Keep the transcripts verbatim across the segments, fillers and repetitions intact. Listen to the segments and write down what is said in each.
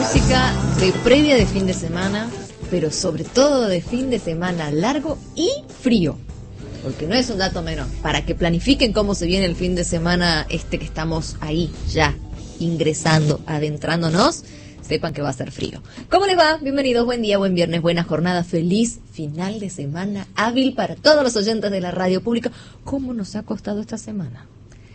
música de previa de fin de semana, pero sobre todo de fin de semana largo y frío, porque no es un dato menor, para que planifiquen cómo se viene el fin de semana este que estamos ahí ya ingresando, adentrándonos, sepan que va a ser frío. ¿Cómo les va? Bienvenidos, buen día, buen viernes, buena jornada, feliz final de semana hábil para todos los oyentes de la radio pública. ¿Cómo nos ha costado esta semana?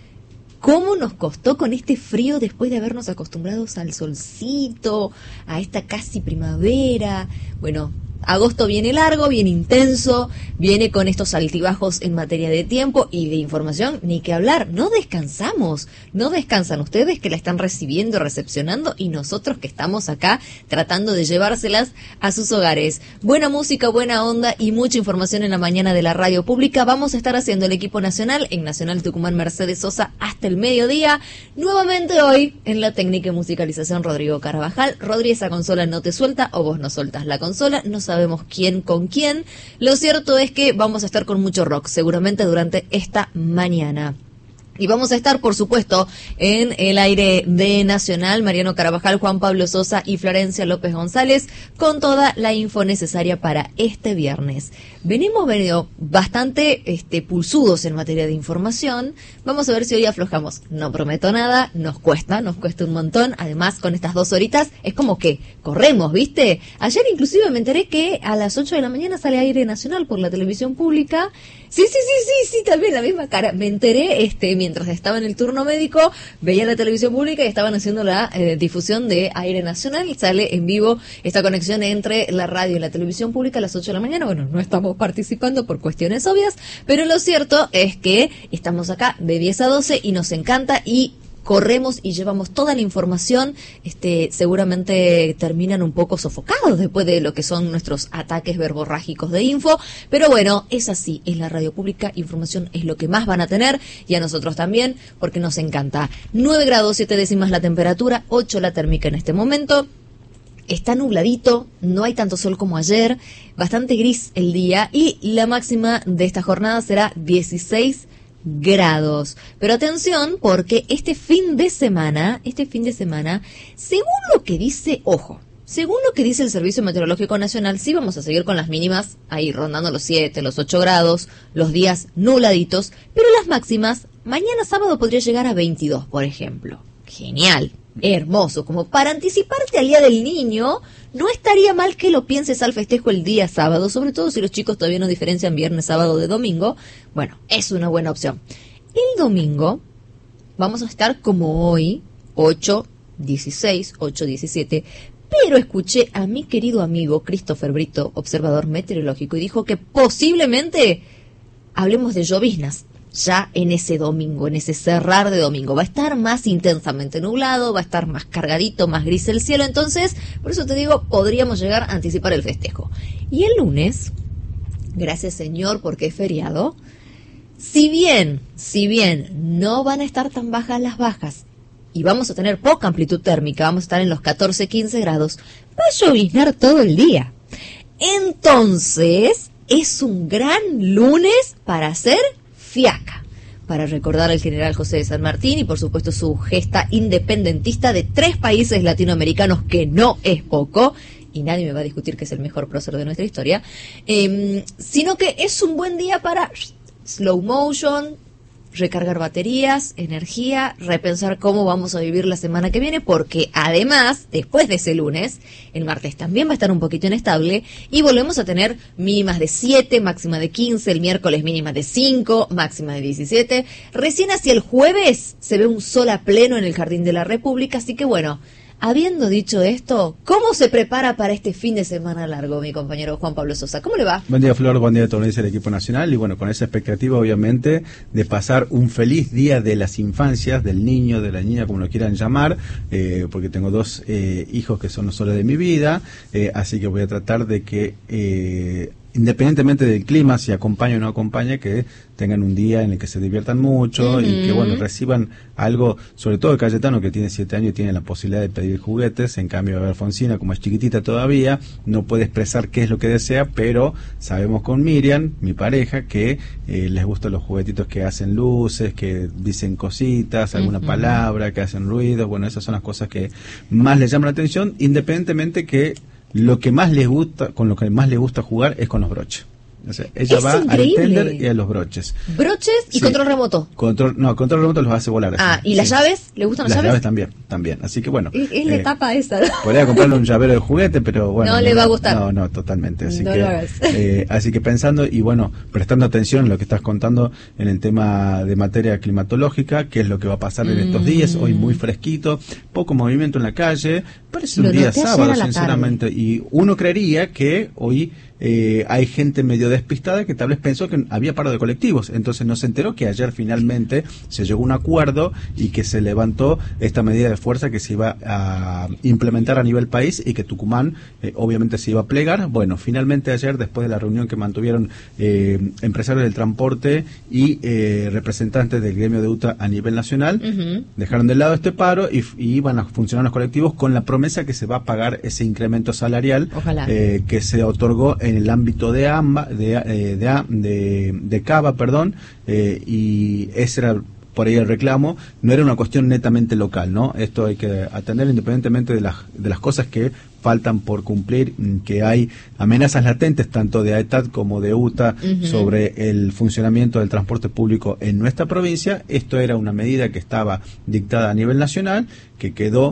¿Cómo nos costó con este frío después de habernos acostumbrados al solcito, a esta casi primavera? Bueno, agosto viene largo, viene intenso, viene con estos altibajos en materia de tiempo y de información, ni que hablar. No descansamos, no descansan ustedes que la están recibiendo, recepcionando, y nosotros que estamos acá tratando de llevárselas a sus hogares. Buena música, buena onda y mucha información en la mañana de la radio pública. Vamos a estar haciendo el equipo nacional en Nacional Tucumán Mercedes Sosa hasta el mediodía. Nuevamente hoy en la técnica y musicalización Rodrigo Carabajal. Rodri, esa consola no te suelta o vos no soltás la consola, no sabemos quién con quién. Lo cierto es que vamos a estar con mucho rock seguramente durante esta mañana. Y vamos a estar, por supuesto, en el aire de Nacional, Mariano Carabajal, Juan Pablo Sosa y Florencia López González, con toda la info necesaria para este viernes. Venimos venido bastante este, pulsudos en materia de información. Vamos a ver si hoy aflojamos. No prometo nada, nos cuesta, nos cuesta un montón. Además, con estas dos horitas, es como que corremos, ¿viste? Ayer inclusive me enteré que a las ocho de la mañana sale aire nacional por la televisión pública. Sí, sí, sí, sí, sí, también la misma cara. Me enteré, este, mientras estaba en el turno médico, veía la televisión pública y estaban haciendo la eh, difusión de aire nacional. Sale en vivo esta conexión entre la radio y la televisión pública a las ocho de la mañana. Bueno, no estamos participando por cuestiones obvias, pero lo cierto es que estamos acá de diez a doce y nos encanta y corremos y llevamos toda la información. Este, seguramente terminan un poco sofocados después de lo que son nuestros ataques verborrágicos de info, pero bueno, es así, es la radio pública, información es lo que más van a tener y a nosotros también, porque nos encanta. nueve grados siete décimas la temperatura, ocho la térmica en este momento. Está nubladito, no hay tanto sol como ayer, bastante gris el día y la máxima de esta jornada será dieciséis grados. Pero atención, porque este fin de semana, este fin de semana, según lo que dice, ojo, según lo que dice el Servicio Meteorológico Nacional, sí vamos a seguir con las mínimas ahí rondando los siete, los ocho grados, los días nubladitos, pero las máximas, mañana sábado podría llegar a veintidós, por ejemplo. Genial. Hermoso, como para anticiparte al Día del Niño, no estaría mal que lo pienses al festejo el día sábado, sobre todo si los chicos todavía no diferencian viernes, sábado de domingo. Bueno, es una buena opción. El domingo vamos a estar como hoy, ocho dieciséis, ocho diecisiete, pero escuché a mi querido amigo Christopher Brito, observador meteorológico, y dijo que posiblemente hablemos de lloviznas ya en ese domingo, en ese cerrar de domingo. Va a estar más intensamente nublado, va a estar más cargadito, más gris el cielo, entonces, por eso te digo, podríamos llegar a anticipar el festejo. Y el lunes, gracias Señor porque es feriado, si bien, si bien no van a estar tan bajas las bajas y vamos a tener poca amplitud térmica, vamos a estar en los catorce, quince grados, va a lloviznar todo el día. Entonces, es un gran lunes para hacer fiaca, para recordar al general José de San Martín y por supuesto su gesta independentista de tres países latinoamericanos, que no es poco, y nadie me va a discutir que es el mejor prócer de nuestra historia, eh, sino que es un buen día para slow motion, recargar baterías, energía, repensar cómo vamos a vivir la semana que viene, porque además, después de ese lunes, el martes también va a estar un poquito inestable y volvemos a tener mínimas de siete, máxima de quince, el miércoles mínimas de cinco, máxima de diecisiete. Recién hacia el jueves se ve un sol a pleno en el Jardín de la República, así que bueno, habiendo dicho esto, ¿cómo se prepara para este fin de semana largo, mi compañero Juan Pablo Sosa? ¿Cómo le va? Buen día, Flor, buen día a todo el equipo nacional. Y bueno, con esa expectativa, obviamente, de pasar un feliz día de las infancias, del niño, de la niña, como lo quieran llamar, eh, porque tengo dos eh, hijos que son los soles de mi vida, eh, así que voy a tratar de que eh, independientemente del clima, si acompaña o no acompaña, que tengan un día en el que se diviertan mucho uh-huh. y que, bueno, reciban algo, sobre todo Cayetano, que tiene siete años y tiene la posibilidad de pedir juguetes. En cambio, Alfonsina, como es chiquitita todavía, no puede expresar qué es lo que desea, pero sabemos con Miriam, mi pareja, que eh, les gustan los juguetitos que hacen luces, que dicen cositas, alguna uh-huh. palabra, que hacen ruidos. Bueno, esas son las cosas que más les llaman la atención, independientemente que lo que más les gusta, con lo que más les gusta jugar es con los broches. O sea, ella es va increíble. al tender y a los broches. ¿Broches y sí. control remoto? Control, no, control remoto los hace volar. Ah, así. ¿y las sí. llaves? ¿Le gustan las, las llaves? Las llaves también, también. Así que bueno. Es, es la eh, etapa esa. Podría comprarle un llavero de juguete, pero bueno. No, no le va a gustar. No, no, totalmente. Así no que, lo hagas. Eh, así que pensando y bueno, prestando atención en lo que estás contando en el tema de materia climatológica, qué es lo que va a pasar mm. en estos días. Hoy muy fresquito, poco movimiento en la calle. Parece lo un día sábado, sinceramente. Tarde. Y uno creería que hoy Eh, hay gente medio despistada que tal vez pensó que había paro de colectivos, entonces no se enteró que ayer finalmente se llegó a un acuerdo y que se levantó esta medida de fuerza que se iba a implementar a nivel país y que Tucumán eh, obviamente se iba a plegar. Bueno, finalmente ayer, después de la reunión que mantuvieron eh, empresarios del transporte y eh, representantes del gremio de U T A a nivel nacional, uh-huh. dejaron de lado este paro y, y van a funcionar los colectivos con la promesa que se va a pagar ese incremento salarial eh, que se otorgó en el ámbito de AMBA, de, eh, de, de, de Cava, perdón, eh, y ese era por ahí el reclamo. No era una cuestión netamente local, ¿no? Esto hay que atender independientemente de las, de las cosas que faltan por cumplir, que hay amenazas latentes tanto de AETAT como de U T A uh-huh. sobre el funcionamiento del transporte público en nuestra provincia. Esto era una medida que estaba dictada a nivel nacional, que quedó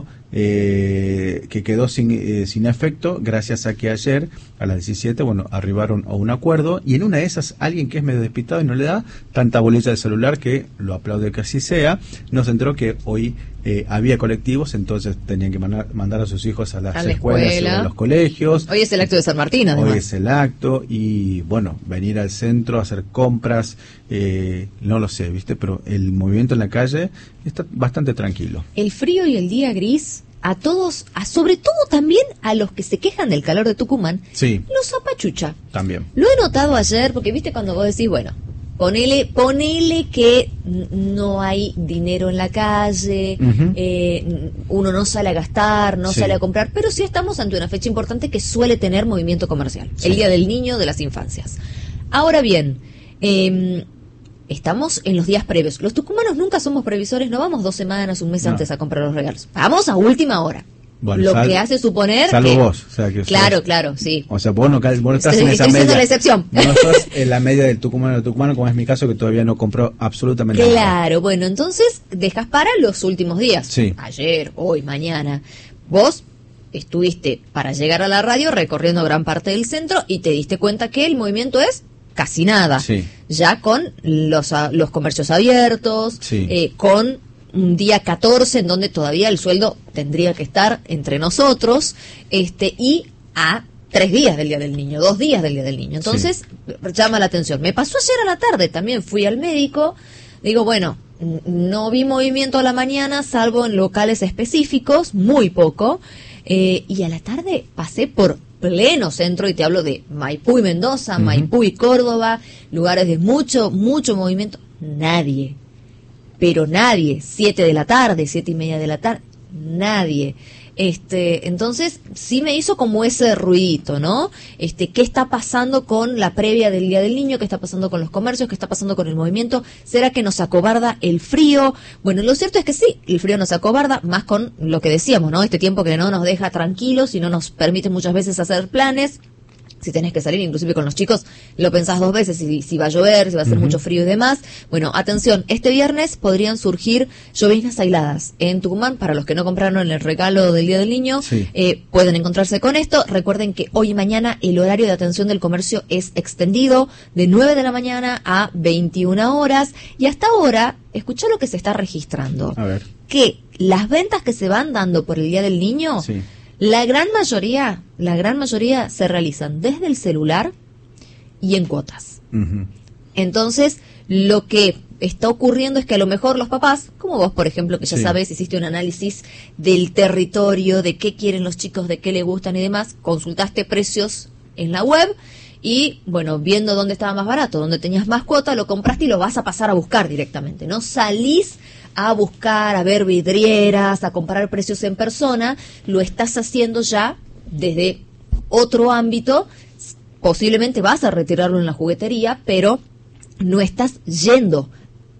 eh, que quedó sin, eh, sin efecto gracias a que ayer a las diecisiete, bueno, arribaron a un acuerdo y en una de esas alguien que es medio despistado y no le da tanta bolilla de celular, que lo aplaude que así sea, no se enteró que hoy eh, había colectivos, entonces tenían que mandar, mandar a sus hijos a las a escuelas o a los colegios. Hoy es el acto de San Martín, además. Hoy es el acto y, bueno, venir al centro a hacer compras, eh, no lo sé, ¿viste? Pero el movimiento en la calle está bastante tranquilo. El frío y el día gris, a todos, a sobre todo también a los que se quejan del calor de Tucumán, sí. los apachucha. También. Lo he notado ayer, porque viste cuando vos decís, bueno, ponele, ponele que no hay dinero en la calle, uh-huh. eh, uno no sale a gastar, no sí. sale a comprar, pero sí estamos ante una fecha importante que suele tener movimiento comercial, sí. el Día del Niño, de las Infancias. Ahora bien, eh, estamos en los días previos. Los tucumanos nunca somos previsores, no vamos dos semanas, un mes no. antes a comprar los regalos. Vamos a última hora. Bueno, lo sal, que hace suponer salvo que, vos, o sea, que claro, sos, claro, sí. O sea, vos no, vos no estás estoy, en esa estoy media. La excepción. No sos en la media del tucumano del tucumano, como es mi caso, que todavía no compró absolutamente claro, nada. Claro, bueno, entonces dejas para los últimos días. Sí. Ayer, hoy, mañana. Vos estuviste para llegar a la radio recorriendo gran parte del centro y te diste cuenta que el movimiento es casi nada. Sí. Ya con los, los comercios abiertos, sí. eh, con un día catorce en donde todavía el sueldo tendría que estar entre nosotros, este y a tres días del Día del Niño, dos días del Día del Niño. Entonces, sí. llama la atención. Me pasó ayer a la tarde, también fui al médico, digo, bueno, no vi movimiento a la mañana, salvo en locales específicos, muy poco, eh, y a la tarde pasé por pleno centro, y te hablo de Maipú y Mendoza, uh-huh. Maipú y Córdoba, lugares de mucho, mucho movimiento, nadie. Pero nadie, siete de la tarde, siete y media de la tarde, nadie. Este, entonces sí me hizo como ese ruidito, ¿no? Este, ¿qué está pasando con la previa del Día del Niño? ¿Qué está pasando con los comercios? ¿Qué está pasando con el movimiento? ¿Será que nos acobarda el frío? Bueno, lo cierto es que sí, el frío nos acobarda, más con lo que decíamos, ¿no? Este tiempo que no nos deja tranquilos y no nos permite muchas veces hacer planes. Si tenés que salir, inclusive con los chicos, lo pensás dos veces, si, si va a llover, si va a hacer uh-huh. mucho frío y demás. Bueno, atención, este viernes podrían surgir lloviznas aisladas en Tucumán. Para los que no compraron el regalo del Día del Niño, sí. eh, pueden encontrarse con esto. Recuerden que hoy y mañana el horario de atención del comercio es extendido de nueve de la mañana a veintiuna horas. Y hasta ahora, escuchá lo que se está registrando. A ver. Que las ventas que se van dando por el Día del Niño... Sí. La gran mayoría, la gran mayoría se realizan desde el celular y en cuotas. Uh-huh. Entonces, lo que está ocurriendo es que a lo mejor los papás, como vos, por ejemplo, que ya sí. sabes, hiciste un análisis del territorio, de qué quieren los chicos, de qué le gustan y demás, consultaste precios en la web y, bueno, viendo dónde estaba más barato, dónde tenías más cuota, lo compraste y lo vas a pasar a buscar directamente. No salís a buscar, a ver vidrieras, a comparar precios en persona, lo estás haciendo ya desde otro ámbito. Posiblemente vas a retirarlo en la juguetería, pero no estás yendo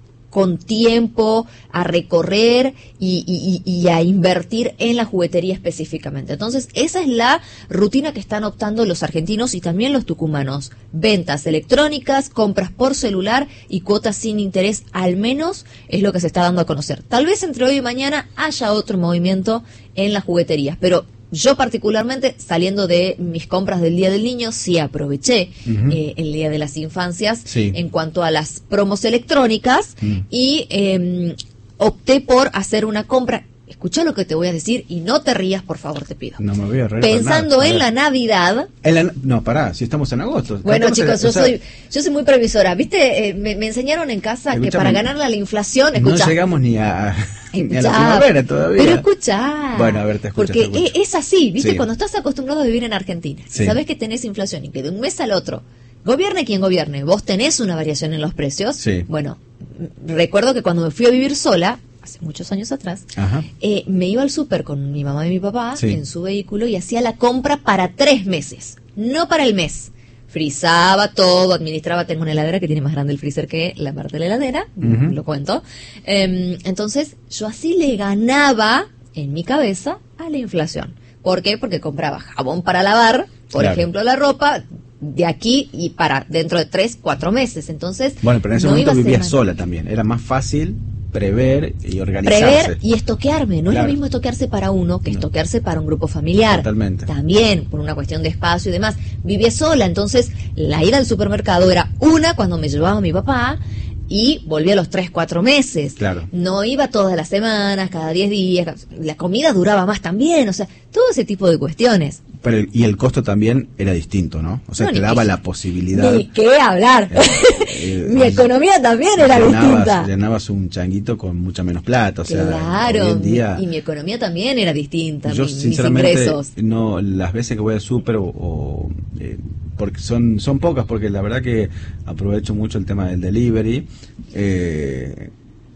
con tiempo a recorrer y, y, y a invertir en la juguetería específicamente. Entonces, esa es la rutina que están optando los argentinos y también los tucumanos. Ventas electrónicas, compras por celular y cuotas sin interés, al menos es lo que se está dando a conocer. Tal vez entre hoy y mañana haya otro movimiento en las jugueterías, pero yo particularmente, saliendo de mis compras del Día del Niño, sí aproveché uh-huh. eh, el Día de las Infancias sí. en cuanto a las promos electrónicas uh-huh. y eh, opté por hacer una compra. Escucha lo que te voy a decir y no te rías, por favor, te pido. No me voy a reír. Pensando en la Navidad. En la, no, pará, si estamos en agosto. Bueno, chicos, yo o sea, soy yo soy muy previsora. ¿Viste? Eh, me, me enseñaron en casa escuchame, que para ganarle a la inflación, escucha. No llegamos ni a, ni a la primavera todavía. Pero escucha. Bueno, a ver, te escucho. Porque te escucho. Es, es así, ¿viste? Sí. Cuando estás acostumbrado a vivir en Argentina, sí. sabes que tenés inflación y que de un mes al otro, gobierne quien gobierne, vos tenés una variación en los precios. Sí. Bueno, recuerdo que cuando me fui a vivir sola, hace muchos años atrás, eh, me iba al súper con mi mamá y mi papá sí. en su vehículo y hacía la compra para tres meses, no para el mes. Frizaba todo, administraba, tengo una heladera que tiene más grande el freezer que la parte de la heladera, uh-huh. lo cuento. Eh, entonces, yo así le ganaba en mi cabeza a la inflación. ¿Por qué? Porque compraba jabón para lavar, por claro. ejemplo, la ropa, de aquí y para dentro de tres, cuatro meses. Entonces, bueno, pero en ese no momento vivías man... sola también, era más fácil prever y organizarse. Prever y estoquearme. No claro. es lo mismo estoquearse para uno que no. estoquearse para un grupo familiar. Totalmente. También, por una cuestión de espacio y demás. Viví sola, entonces la ida al supermercado era una cuando me llevaba mi papá y volví a los tres, cuatro meses. Claro. No iba todas las semanas, cada diez días. La comida duraba más también. O sea, todo ese tipo de cuestiones. Pero el, y el costo también era distinto, ¿no? O sea, no, te daba que, la posibilidad. Ni qué hablar. Eh, eh, Mi economía también era llenabas, distinta. Llenabas un changuito con mucha menos plata, o sea, claro. hoy en día, y mi economía también era distinta. Yo mi, sinceramente mis ingresos. no, las veces que voy al súper o, o eh, porque son son pocas, porque la verdad que aprovecho mucho el tema del delivery. Eh,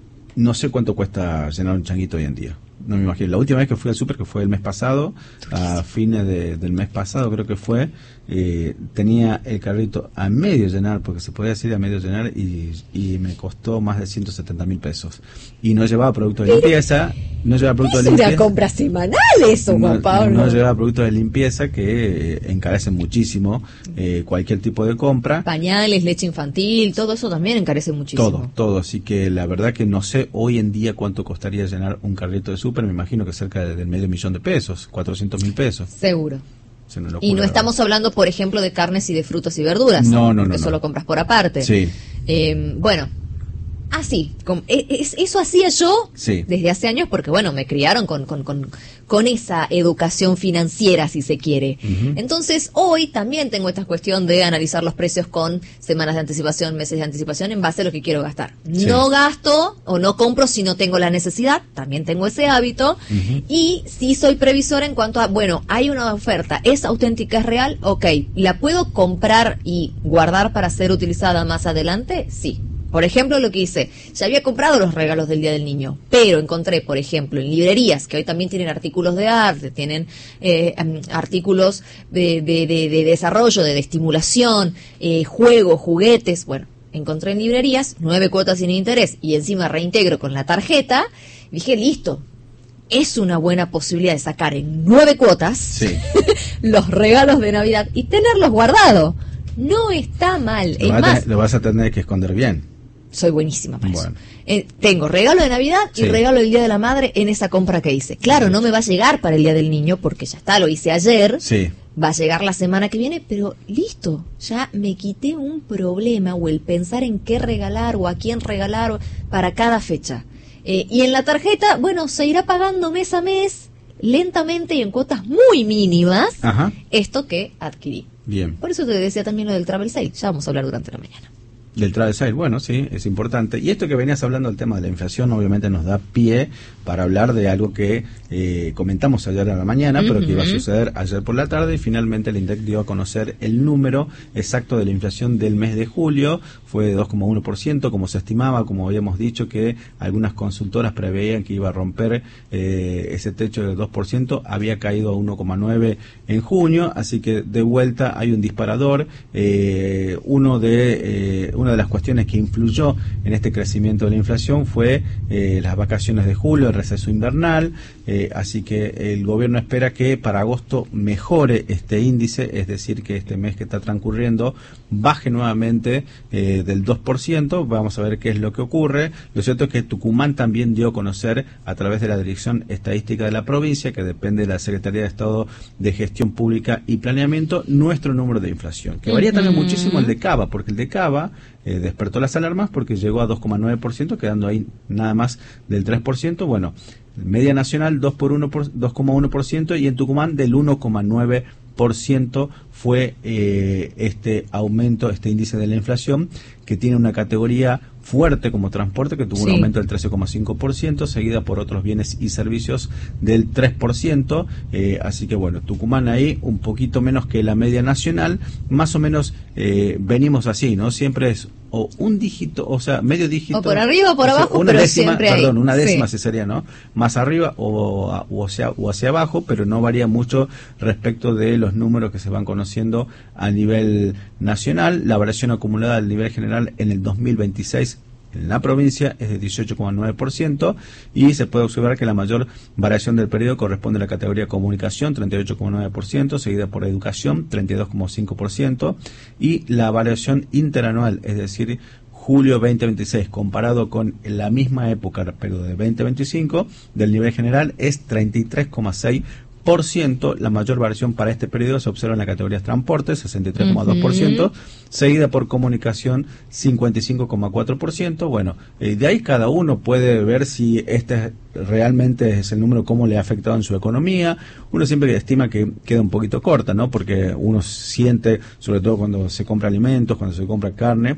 no sé cuánto cuesta llenar un changuito hoy en día. No me imagino. La última vez que fui al súper, que fue el mes pasado, a fines de, del mes pasado creo que fue, eh, tenía el carrito a medio llenar, porque se podía decir a medio llenar, y, y me costó más de ciento setenta mil pesos. Y no llevaba productos de limpieza. No llevaba productos de limpieza. Es una compra semanal eso, Juan no, Pablo. No llevaba productos de limpieza que eh, encarecen muchísimo eh, cualquier tipo de compra. Pañales, leche infantil, todo eso también encarece muchísimo. Todo, todo. Así que la verdad que no sé hoy en día cuánto costaría llenar un carrito de súper. Me imagino que cerca del medio millón de pesos, cuatrocientos mil pesos. Seguro. Locura, y no estamos hablando, por ejemplo, de carnes y de frutas y verduras. No, no, no. Eso no. lo compras por aparte. Sí. Eh, bueno, así. Con, es, eso hacía yo sí. desde hace años porque, bueno, me criaron con, con, con, con esa educación financiera, si se quiere. Uh-huh. Entonces, hoy también tengo esta cuestión de analizar los precios con semanas de anticipación, meses de anticipación, en base a lo que quiero gastar. Sí. No gasto o no compro si no tengo la necesidad, también tengo ese hábito. Uh-huh. Y sí soy previsora en cuanto a, bueno, hay una oferta, ¿es auténtica, es real? Ok, ¿la puedo comprar y guardar para ser utilizada más adelante? Sí. Por ejemplo, lo que hice, ya había comprado los regalos del Día del Niño, pero encontré, por ejemplo, en librerías, que hoy también tienen artículos de arte, tienen eh, artículos de, de, de, de desarrollo, de, de estimulación, eh, juegos, juguetes, bueno, encontré en librerías nueve cuotas sin interés y encima reintegro con la tarjeta, dije, listo, es una buena posibilidad de sacar en nueve cuotas sí. los regalos de Navidad y tenerlos guardados. No está mal. Lo, es vas más, a, lo vas a tener que esconder bien. Soy buenísima para bueno. eso. Eh, tengo regalo de Navidad y sí. regalo del Día de la Madre en esa compra que hice. Claro, no me va a llegar para el Día del Niño porque ya está, lo hice ayer. Sí. Va a llegar la semana que viene, pero listo, ya me quité un problema o el pensar en qué regalar o a quién regalar para cada fecha. Eh, y en la tarjeta, bueno, se irá pagando mes a mes, lentamente y en cuotas muy mínimas, Ajá. esto que adquirí. Bien. Por eso te decía también lo del travel sale. Ya vamos a hablar durante la mañana. Del travel sale, bueno, sí, es importante. Y esto que venías hablando del tema de la inflación, obviamente nos da pie para hablar de algo que eh, comentamos ayer a la mañana, uh-huh. pero que iba a suceder ayer por la tarde, y finalmente el INDEC dio a conocer el número exacto de la inflación del mes de julio. Fue de dos coma uno por ciento, como se estimaba, como habíamos dicho, que algunas consultoras preveían que iba a romper eh, ese techo del dos por ciento, había caído a uno coma nueve por ciento en junio, así que de vuelta hay un disparador. Eh, uno de eh, una de las cuestiones que influyó en este crecimiento de la inflación fue eh, las vacaciones de julio, el receso invernal, eh, así que el gobierno espera que para agosto mejore este índice, es decir, que este mes que está transcurriendo baje nuevamente eh, del dos por ciento. Vamos a ver qué es lo que ocurre. Lo cierto es que Tucumán también dio a conocer a través de la Dirección Estadística de la provincia, que depende de la Secretaría de Estado de Gestión Pública y Planeamiento, nuestro número de inflación, que varía también muchísimo el de Cava, porque el de Cava eh, despertó las alarmas porque llegó a dos coma nueve por ciento, quedando ahí nada más del tres por ciento. Bueno, media nacional dos coma uno por ciento, y en Tucumán del uno coma nueve por ciento fue eh, este aumento, este índice de la inflación, que tiene una categoría fuerte como transporte, que tuvo sí. un aumento del trece coma cinco por ciento, seguida por otros bienes y servicios del tres por ciento, eh, así que bueno, Tucumán ahí un poquito menos que la media nacional, más o menos eh, venimos así, ¿no? Siempre es o un dígito, o sea, medio dígito. O por arriba o por abajo, una pero décima, siempre perdón, hay. una décima sí. sí sería, ¿no? Más arriba o, o, hacia, o hacia abajo, pero no varía mucho respecto de los números que se van conociendo a nivel nacional. La variación acumulada al nivel general en el dos mil veintiséis en la provincia es de dieciocho coma nueve por ciento, y se puede observar que la mayor variación del periodo corresponde a la categoría comunicación, treinta y ocho coma nueve por ciento, seguida por educación, treinta y dos coma cinco por ciento, y la variación interanual, es decir, julio veinte veintiséis comparado con la misma época, pero de veinte veinticinco, del nivel general es treinta y tres coma seis por ciento. La mayor variación para este periodo se observa en la categoría transporte, sesenta y tres coma dos por ciento, uh-huh. seguida por comunicación, cincuenta y cinco coma cuatro por ciento. Bueno, eh, de ahí cada uno puede ver si este realmente es el número, cómo le ha afectado en su economía. Uno siempre estima que queda un poquito corta, ¿no? Porque uno siente, sobre todo cuando se compra alimentos, cuando se compra carne,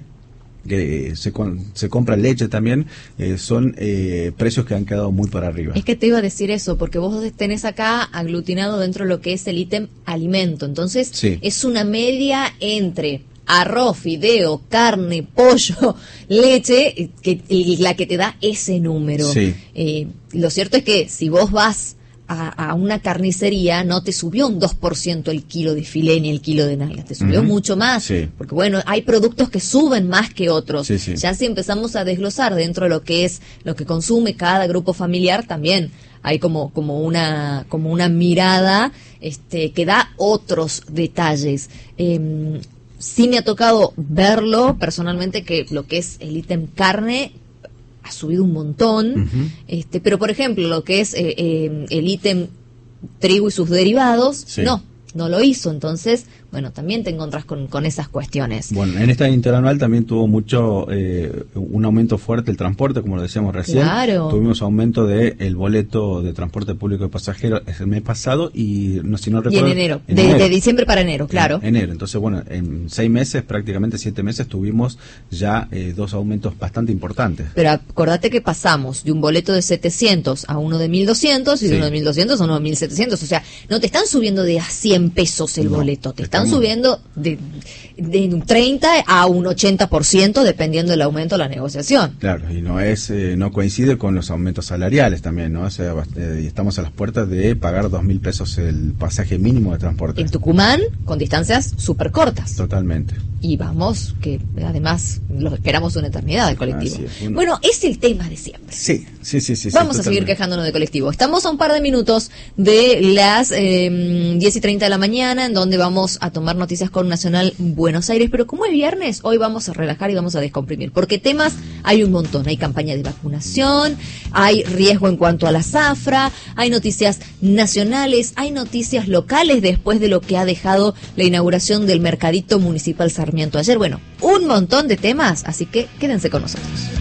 que se, con, se compra leche también, eh, son eh, precios que han quedado muy para arriba. Es que te iba a decir eso, porque vos tenés acá aglutinado dentro de lo que es el ítem alimento, entonces sí. es una media entre arroz, fideo, carne, pollo, leche, que, la que te da ese número. Sí. Eh, lo cierto es que si vos vas A, a una carnicería, no te subió un dos por ciento el kilo de filé ni el kilo de nalgas, te subió uh-huh. mucho más, sí. porque bueno, hay productos que suben más que otros, sí, sí. ya si empezamos a desglosar dentro de lo que es lo que consume cada grupo familiar, también hay como como una como una mirada este que da otros detalles. Eh, sí me ha tocado verlo personalmente, que lo que es el ítem carne ha subido un montón, uh-huh. este, pero por ejemplo lo que es eh, eh, el ítem trigo y sus derivados, sí. no, no lo hizo, entonces, bueno, también te encontrás con, con esas cuestiones. Bueno, en esta interanual también tuvo mucho, eh, un aumento fuerte el transporte, como lo decíamos recién. Claro. Tuvimos aumento de el boleto de transporte público de pasajeros el mes pasado y, no, si no recuerdo... Y en enero, en de, enero. de diciembre para enero, claro. En enero, entonces bueno, en seis meses, prácticamente siete meses, tuvimos ya eh, dos aumentos bastante importantes. Pero acordate que pasamos de un boleto de setecientos a uno de mil doscientos y sí. de uno de mil doscientos a uno de mil setecientos, o sea, no te están subiendo de a cien pesos el no, boleto, te están estamos... subiendo de, de un treinta a un ochenta por ciento dependiendo del aumento de la negociación. Claro, y no es eh, no coincide con los aumentos salariales también, ¿no? O sea, eh, estamos a las puertas de pagar dos mil pesos el pasaje mínimo de transporte. En Tucumán, con distancias súper cortas. Totalmente. Y vamos, que además lo esperamos una eternidad del colectivo. Es, uno... Bueno, es el tema de siempre. Sí, sí, sí. sí vamos sí, a seguir quejándonos de colectivo. Estamos a un par de minutos de las eh, diez y treinta de la mañana, en donde vamos a tomar noticias con Nacional Buenos Aires. Pero como es viernes, hoy vamos a relajar y vamos a descomprimir. Porque temas hay un montón. Hay campaña de vacunación, hay riesgo en cuanto a la zafra, hay noticias nacionales, hay noticias locales después de lo que ha dejado la inauguración del Mercadito Municipal Sarmiento ayer. Bueno, un montón de temas, así que quédense con nosotros.